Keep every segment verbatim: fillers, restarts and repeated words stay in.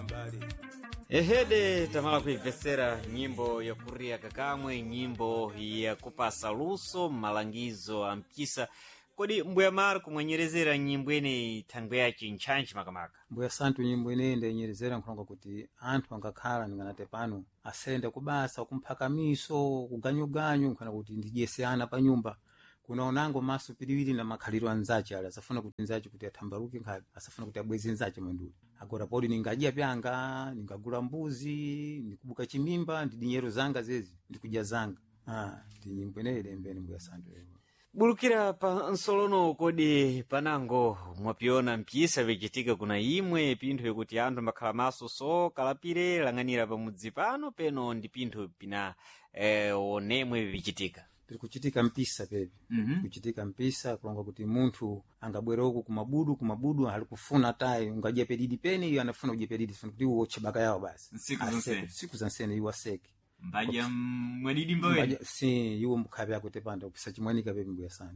ehede tamala kuimvesera nyimbo ya kuria kakamwe, nyimbo ya kupasa luso malangizo ampisa. Kodi mbuya mara kumwenyerezera nyimbo ene thangwe yace nchanchi makamaka? Mbuya santu nyimbo ine ndenyerezera nkhulonga kuti anthu angakhala ninganate pano asenda kubasa kumphaka miso kuganyoganyo nkhana kuti ndidyesana pa nyumba kunaonango maso piliwili na makhaliro anzace ala asafuna kuti nzace kuti athambaluke nkhabe asafuna kuti abweze nzace mwenduli agora podi ningadya pyanga ningagula mbuzi ndikubuka chimimba ndi dinyero zanga zezi ndikudya zanga ah ndi nyimbo ine idembeni mbuya santu lero. Bulukira pa nsolono kodi panango mwapiona mpisa vichitika kuna imwe pinthu yokuti anthu mbakhala maso so kalapire lang'anira pamudzi pano peno ndi pinthu pina eh, onemwe vichitika? Tiri kuchitika mpisa pepe. Mm-hmm. Kuchitika mpisa kulonga kuti munthu angabwera uku kumabudu kumabudu ali kufuna tayi ungadya pedidi peni iyo anafuna udye pedidi funa kuti uwo chibaka yawo basi. Siku zansene. Siku zansene iwo aseke. Mbaja mwadidi mbawe? Si, iwo mkhabe yako tepanda kupisa chimwanika pepe mbuya sana.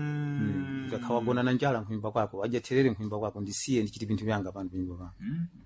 Mhm. Ngakhawa gona na njala nkuimba kwako, aja terere nkuimba kwako ndisiye ndichiti bintu byanga pano kuimba kwako.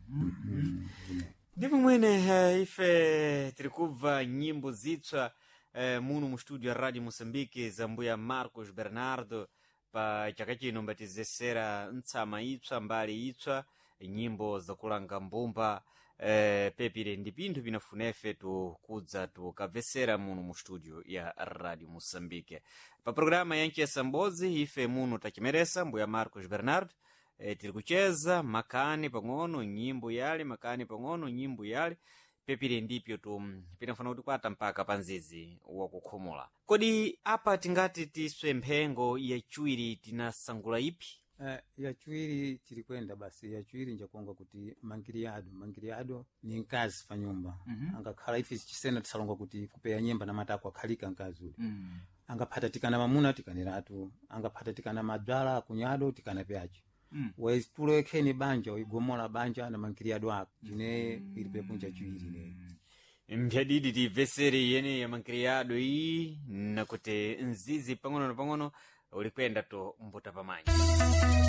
Mhm. Ndipo mwene ife tirikubva nyimbo zitswa eh, muno mu studio ya Radio Moçambique za mbuya Marcos Bernardo pa chaka chino mbatizesera ntsama itswa mbali itswa nyimbo zakulanga mbumba eh, pepire ndi pinthu pinafunefe tukudza tukabvesera muno mu studio ya Radio Moçambique. Pa programa yanchi ya Sambodzi ife muno tachimeresa mbuya Marcos Bernardo eh, tiri kucheza makani pang'ono nyimbo yale makani pang'ono nyimbo yale pepire ndipyo tu pinafuna kuti kwata mpaka panzizi wakukhumula. Kodi apa tingati tiswe mphengo yachiwiri tinasangula ipi? Uh, yachiwiri tiri kwenda basi yachiwiri njakuonga kuti mangiriado mangiriado ni nkazi pa nyumba. Mm-hmm. Angakhala ife chisena tisalonga kuti kupeya nyemba na matako akhalika nkazi uli. Mm-hmm. Angaphata tikana mamuna tikaniratu angaphata tikana madzala kunyado tikana pyachi. Mm. Wezi tulekeni banja uigomola banja na mangiriado ako jine mm. ili pepunja chiwiri ne. Mbyadidi tiveseri yene ya mangiriado hii na kuti nzizi pangono na pangono ulikwenda to mbuta pamanyi.